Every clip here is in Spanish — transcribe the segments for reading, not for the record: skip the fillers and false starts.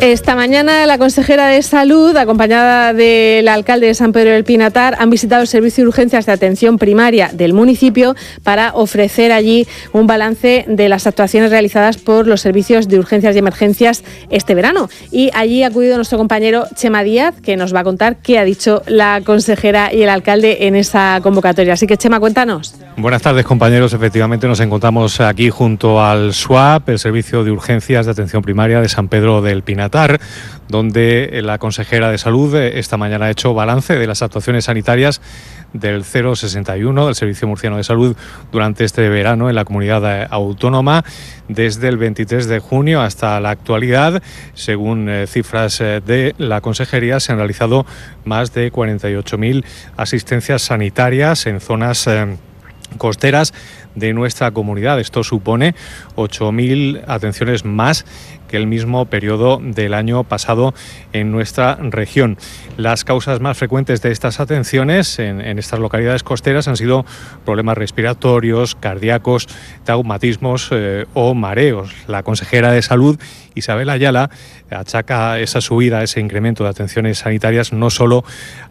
Esta mañana la consejera de Salud, acompañada del alcalde de San Pedro del Pinatar, han visitado el servicio de urgencias de atención primaria del municipio para ofrecer allí un balance de las actuaciones realizadas por los servicios de urgencias y emergencias este verano. Y allí ha acudido nuestro compañero Chema Díaz, que nos va a contar qué ha dicho la consejera y el alcalde en esa convocatoria. Así que, Chema, cuéntanos. Buenas tardes, compañeros. Efectivamente, nos encontramos aquí junto al SUAP, el Servicio de Urgencias de Atención Primaria de San Pedro del Pinatar, donde la consejera de Salud esta mañana ha hecho balance de las actuaciones sanitarias del 061 del Servicio Murciano de Salud durante este verano en la comunidad autónoma, desde el 23 de junio hasta la actualidad. Según cifras de la consejería, se han realizado más de 48.000 asistencias sanitarias en zonas costeras de nuestra comunidad. Esto supone 8.000 atenciones más que el mismo periodo del año pasado en nuestra región. Las causas más frecuentes de estas atenciones en estas localidades costeras han sido problemas respiratorios, cardíacos, traumatismos o mareos. La consejera de Salud, Isabel Ayala, achaca esa subida, ese incremento de atenciones sanitarias no solo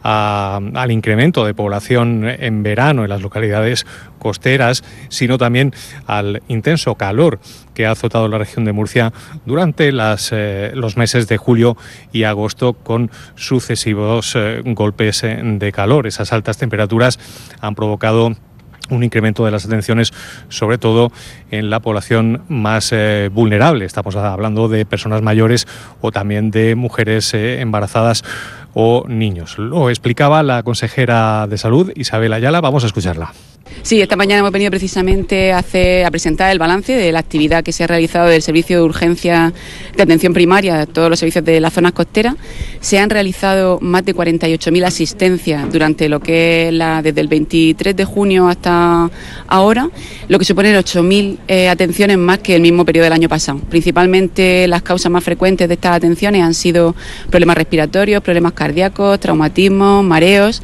al incremento de población en verano en las localidades costeras, sino también al intenso calor que ha azotado la región de Murcia durante los meses de julio y agosto, con sucesivos golpes de calor. Esas altas temperaturas han provocado un incremento de las atenciones, sobre todo en la población más vulnerable. Estamos hablando de personas mayores o también de mujeres embarazadas o niños. Lo explicaba la consejera de Salud, Isabel Ayala. Vamos a escucharla. Sí, esta mañana hemos venido precisamente a presentar el balance de la actividad que se ha realizado del Servicio de Urgencia de Atención Primaria de todos los servicios de las zonas costeras. Se han realizado más de 48.000 asistencias durante lo que es desde el 23 de junio hasta ahora, lo que supone 8.000 atenciones más que el mismo periodo del año pasado. Principalmente las causas más frecuentes de estas atenciones han sido problemas respiratorios, problemas cardíacos, traumatismos, mareos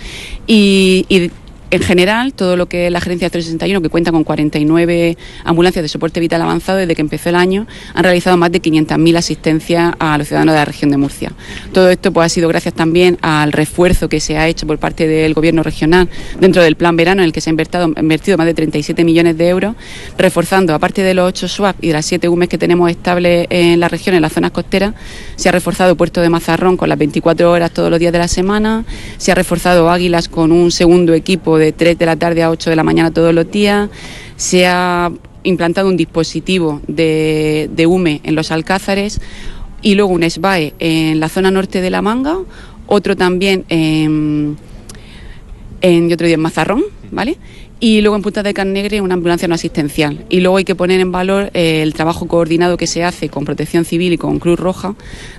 y en general, todo lo que es la gerencia 361, que cuenta con 49 ambulancias de soporte vital avanzado desde que empezó el año, han realizado más de 500.000 asistencias a los ciudadanos de la región de Murcia. Todo esto pues ha sido gracias también al refuerzo que se ha hecho por parte del Gobierno regional dentro del Plan Verano, en el que se ha invertido más de 37 millones de euros, reforzando, aparte de los 8 SUAP y de las 7 UMES que tenemos estables en la región, en las zonas costeras, se ha reforzado Puerto de Mazarrón con las 24 horas todos los días de la semana, se ha reforzado Águilas con un segundo equipo de 3 de la tarde a 8 de la mañana todos los días, se ha implantado un dispositivo de UME en los Alcázares y luego un SBAE en la zona norte de La Manga, otro también en Mazarrón, ¿vale? Y luego en Punta de Carnegre una ambulancia no asistencial. Y luego hay que poner en valor el trabajo coordinado que se hace con Protección Civil y con Cruz Roja